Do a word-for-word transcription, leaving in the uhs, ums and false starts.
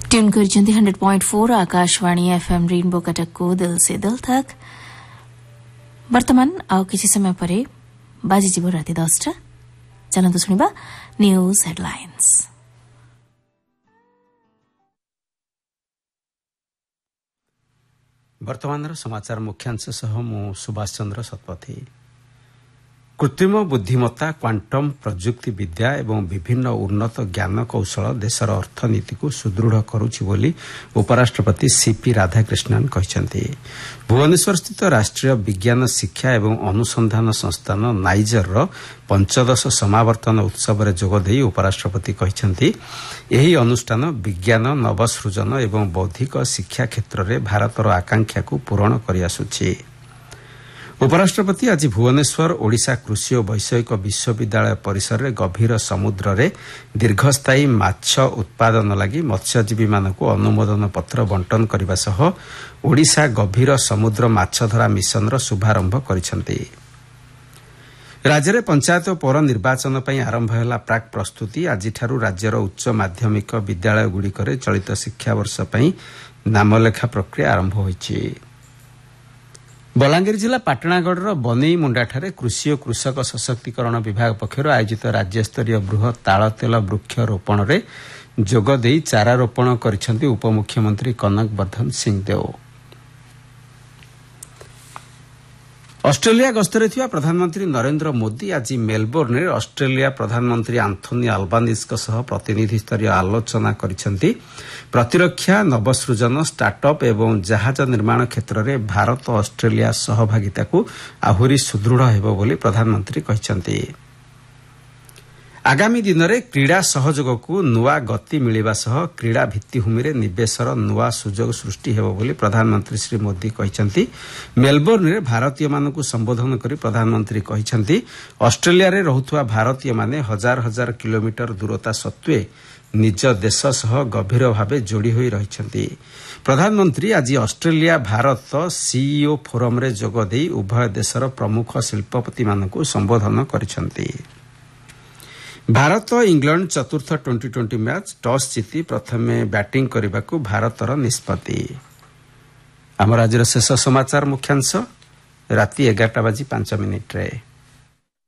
Tune କରିଛନ୍ତି hundred point four Akashvani FM rainbow Cuttack को दिल से दिल तक। वर्तमान आउ किसी समय परे बाजीजिबो राति दसटा। चलନ୍ତୁ ଶୁଣିବା न्यूज हेडलाइंस। वर्तमान समाचार मुख्यांश सह मु सुभाष चंद्र शतपथी। कृत्रिम बुद्धिमत्ता, क्वांटम प्रजुक्ति विद्या एवं विभिन्न उन्नत ज्ञान कौशल देशर अर्थनीति को सुदृढ़ करुछि बोली उपराष्ट्रपति सीपी राधाकृष्णन कहिसंती। भुवनेश्वर स्थित राष्ट्रीय विज्ञान शिक्षा एवं अनुसंधान संस्थान नाइजर रो पंचदश समावर्तन उत्सव रे जोगदेई उपराष्ट्रपति कहिसंती एही अनुष्ठान विज्ञान, नवसृजन एवं बौद्धिक शिक्षा क्षेत्र रे भारतर आकांक्षा को पूरण करि आसुछि। उपराष्ट्रपति आज भुवनेश्वर ओडिशा कृषि और वैषयिक विश्वविद्यालय परिसर में गभीर समुद्र रे दीर्घस्थायी माछ उत्पादन लगी मत्स्यजीवी मानक अनुमोदन पत्र बंटन करने सह ओडिशा गभीर समुद्र माछधरा मिशन रो शुभारंभ करिसेंती। राज्य में पंचायत और पौर निर्वाचन पर आरंभ है प्राक प्रस्तुति। आज राज्यर उच्च माध्यमिक विद्यालय गुड़िक चलित शिक्षा वर्ष पर नामलेखा प्रक्रिया आरंभ होईछि। बलांगीर जिला पाटणागढ़ बनेई मुंडाठारे कृषि और कृषक सशक्तिकरण विभाग पक्षर आयोजित राज्यस्तरीय बृहत ताल तेल वृक्ष रोपण रे जोगदेई चारा रोपण करिसेंती उपमुख्यमंत्री कनक वर्धन सिंहदेव। ऑस्ट्रेलिया गस्तरे थिबा प्रधानमंत्री नरेंद्र मोदी आज मेलबोर्न रे ऑस्ट्रेलिया प्रधानमंत्री आंथोनी अल्बानीज सह प्रतिनिधि स्तरीय आलोचना करिसेंती। प्रतिरक्षा, नवसृजन, स्टार्टअप एवं जहाज निर्माण क्षेत्र में भारत और ऑस्ट्रेलिया सहभागिता को आहुरी सुदृढ़ हेबो बोली प्रधानमंत्री कहिसेंती। आगामी दिन में क्रीड़ा सहयोग को नुआ गति मिलवा सह क्रीड़ा भित्तिभूमि रे निवेशर नुआ सुजोग सृष्टि हेबो बोली प्रधानमंत्री श्री मोदी कहिसेंती। मेलबोर्न रे भारतीय मानकु संबोधन करी प्रधानमंत्री कहिसेंती ऑस्ट्रेलिया रे रहुथुवा भारतीय माने हजार हजार किलोमीटर दूरता सत्वे निज देश सह गभीर भावे जोड़ी होई रहिसेंती। प्रधानमंत्री आज ऑस्ट्रेलिया भारत सीईओ फोरम रे जोग देई उभय देशर प्रमुख शिल्पपति मानकु संबोधन करिसेंती। भारत इंग्लैंड चतुर्थ ट्वेंटी ट्वेंटी मैच टॉस जीति प्रथमे बैटिंग करने को भारतर निष्पत्ति। आम राज्यर शेष समाचार मुख्यांश राति एगारटा बाजी पांच मिनिट रे।